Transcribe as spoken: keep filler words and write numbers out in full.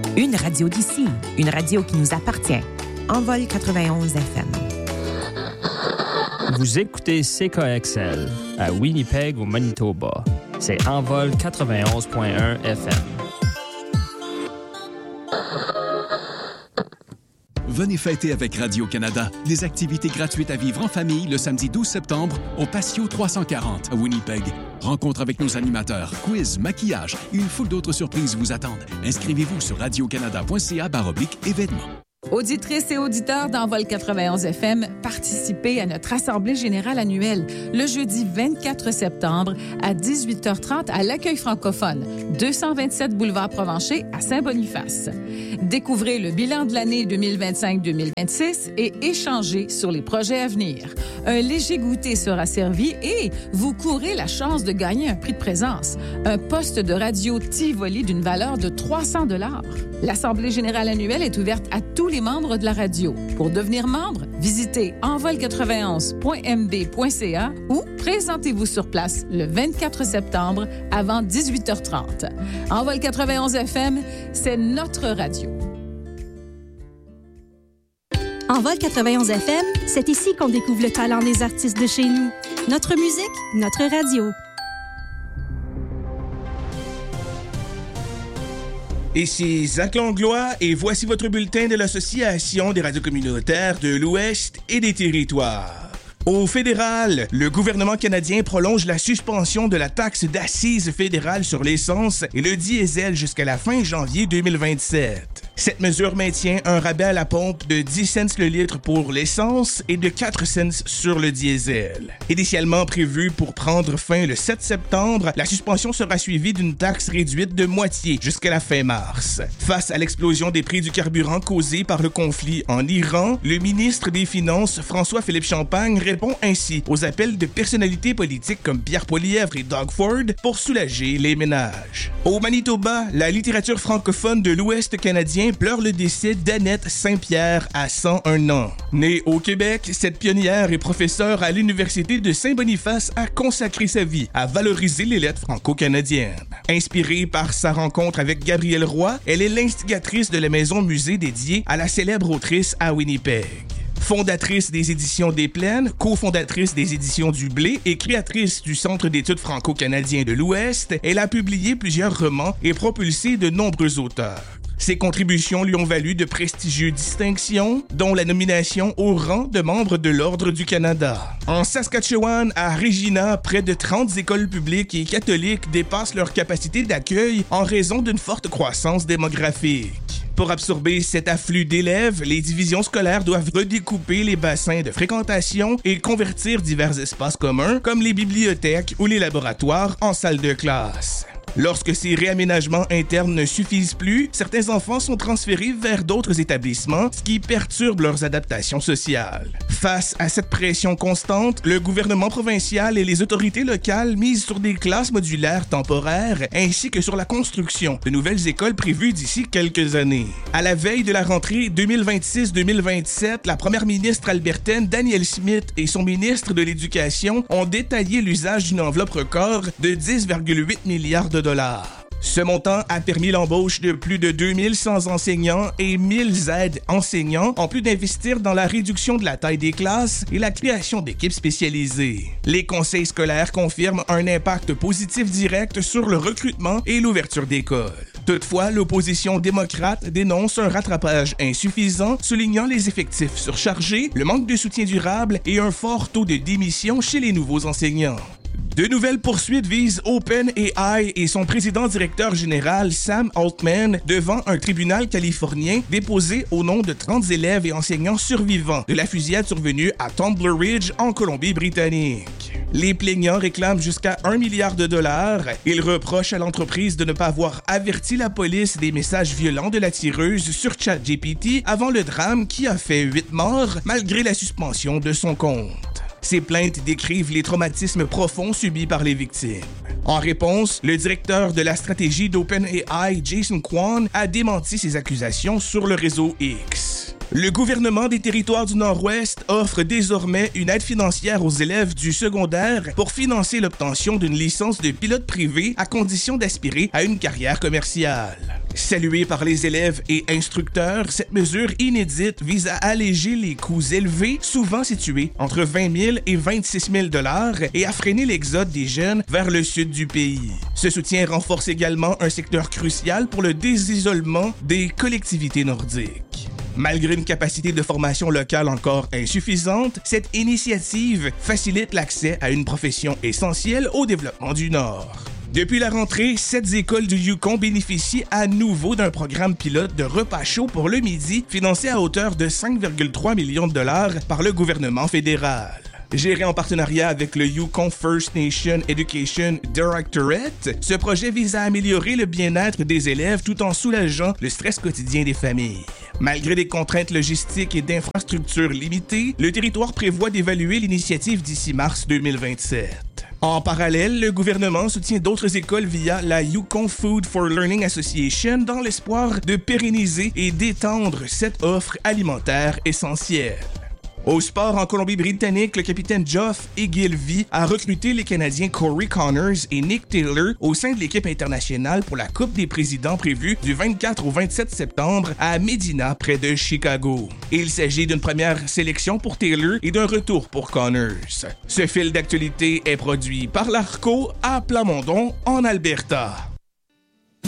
Une radio d'ici, une radio qui nous appartient. Envol quatre-vingt-onze F M. Vous écoutez C K X L à Winnipeg, au Manitoba. C'est Envol quatre-vingt-onze point un F M. Venez fêter avec Radio-Canada des activités gratuites à vivre en famille le samedi douze septembre au Patio trois cent quarante à Winnipeg. Rencontre avec nos animateurs, quiz, maquillage et une foule d'autres surprises vous attendent. Inscrivez-vous sur radiocanada point c a barre oblique événements. Auditrices et auditeurs d'Envol quatre-vingt-onze F M, participez à notre Assemblée générale annuelle le jeudi vingt-quatre septembre à dix-huit heures trente à l'Accueil francophone, deux cent vingt-sept boulevard Provencher à Saint-Boniface. Découvrez le bilan de l'année deux mille vingt-cinq deux mille vingt-six et échangez sur les projets à venir. Un léger goûter sera servi et vous courez la chance de gagner un prix de présence, un poste de radio Tivoli d'une valeur de trois cents dollars. L'Assemblée générale annuelle est ouverte à tous les membres de la radio. Pour devenir membre, visitez envol quatre-vingt-onze point m b point c a ou présentez-vous sur place le vingt-quatre septembre avant dix-huit heures trente. Envol quatre-vingt-onze F M, c'est notre radio. Envol quatre-vingt-onze F M, c'est ici qu'on découvre le talent des artistes de chez nous. Notre musique, notre radio. Ici Zach Langlois et voici votre bulletin de l'Association des radios communautaires de l'Ouest et des Territoires. Au fédéral, le gouvernement canadien prolonge la suspension de la taxe d'assises fédérale sur l'essence et le diesel jusqu'à la fin janvier deux mille vingt-sept. Cette mesure maintient un rabais à la pompe de dix cents le litre pour l'essence et de quatre cents sur le diesel. Initialement prévue pour prendre fin le sept septembre, la suspension sera suivie d'une taxe réduite de moitié jusqu'à la fin mars. Face à l'explosion des prix du carburant causée par le conflit en Iran, le ministre des Finances, François-Philippe Champagne, répond ainsi aux appels de personnalités politiques comme Pierre Poilievre et Doug Ford pour soulager les ménages. Au Manitoba, la littérature francophone de l'Ouest canadien pleure le décès d'Annette Saint-Pierre à cent un ans. Née au Québec, cette pionnière et professeure à l'Université de Saint-Boniface a consacré sa vie à valoriser les lettres franco-canadiennes. Inspirée par sa rencontre avec Gabrielle Roy, elle est l'instigatrice de la maison-musée dédiée à la célèbre autrice à Winnipeg. Fondatrice des éditions des Plaines, cofondatrice des éditions du Blé et créatrice du Centre d'études franco-canadien de l'Ouest, elle a publié plusieurs romans et propulsé de nombreux auteurs. Ses contributions lui ont valu de prestigieuses distinctions, dont la nomination au rang de membre de l'Ordre du Canada. En Saskatchewan, à Regina, près de trente écoles publiques et catholiques dépassent leur capacité d'accueil en raison d'une forte croissance démographique. Pour absorber cet afflux d'élèves, les divisions scolaires doivent redécouper les bassins de fréquentation et convertir divers espaces communs, comme les bibliothèques ou les laboratoires, en salles de classe. Lorsque ces réaménagements internes ne suffisent plus, certains enfants sont transférés vers d'autres établissements, ce qui perturbe leurs adaptations sociales. Face à cette pression constante, le gouvernement provincial et les autorités locales misent sur des classes modulaires temporaires ainsi que sur la construction de nouvelles écoles prévues d'ici quelques années. À la veille de la rentrée deux mille vingt-six deux mille vingt-sept, la première ministre albertaine Danielle Smith et son ministre de l'Éducation ont détaillé l'usage d'une enveloppe record de dix virgule huit milliards de dollars. Ce montant a permis l'embauche de plus de deux mille cent enseignants et mille aides enseignants, en plus d'investir dans la réduction de la taille des classes et la création d'équipes spécialisées. Les conseils scolaires confirment un impact positif direct sur le recrutement et l'ouverture d'écoles. Toutefois, l'opposition démocrate dénonce un rattrapage insuffisant, soulignant les effectifs surchargés, le manque de soutien durable et un fort taux de démission chez les nouveaux enseignants. De nouvelles poursuites visent OpenAI et son président-directeur général Sam Altman devant un tribunal californien déposé au nom de trente élèves et enseignants survivants de la fusillade survenue à Tumbler Ridge en Colombie-Britannique. Les plaignants réclament jusqu'à un milliard de dollars. Ils reprochent à l'entreprise de ne pas avoir averti la police des messages violents de la tireuse sur ChatGPT avant le drame qui a fait huit morts malgré la suspension de son compte. Ces plaintes décrivent les traumatismes profonds subis par les victimes. En réponse, le directeur de la stratégie d'OpenAI, Jason Kwon, a démenti ces accusations sur le réseau X. Le gouvernement des Territoires du Nord-Ouest offre désormais une aide financière aux élèves du secondaire pour financer l'obtention d'une licence de pilote privé à condition d'aspirer à une carrière commerciale. Saluée par les élèves et instructeurs, cette mesure inédite vise à alléger les coûts élevés, souvent situés entre vingt mille et vingt-six mille dollars, et à freiner l'exode des jeunes vers le sud du pays. Ce soutien renforce également un secteur crucial pour le désisolement des collectivités nordiques. Malgré une capacité de formation locale encore insuffisante, cette initiative facilite l'accès à une profession essentielle au développement du Nord. Depuis la rentrée, sept écoles du Yukon bénéficient à nouveau d'un programme pilote de repas chauds pour le midi, financé à hauteur de cinq virgule trois millions de dollars par le gouvernement fédéral. Géré en partenariat avec le Yukon First Nation Education Directorate, ce projet vise à améliorer le bien-être des élèves tout en soulageant le stress quotidien des familles. Malgré des contraintes logistiques et d'infrastructures limitées, le territoire prévoit d'évaluer l'initiative d'ici mars deux mille vingt-sept. En parallèle, le gouvernement soutient d'autres écoles via la Yukon Food for Learning Association dans l'espoir de pérenniser et d'étendre cette offre alimentaire essentielle. Au sport, en Colombie-Britannique, le capitaine Geoff Ogilvie a recruté les Canadiens Corey Connors et Nick Taylor au sein de l'équipe internationale pour la Coupe des présidents prévue du vingt-quatre au vingt-sept septembre à Medina, près de Chicago. Il s'agit d'une première sélection pour Taylor et d'un retour pour Connors. Ce fil d'actualité est produit par l'Arco à Plamondon, en Alberta.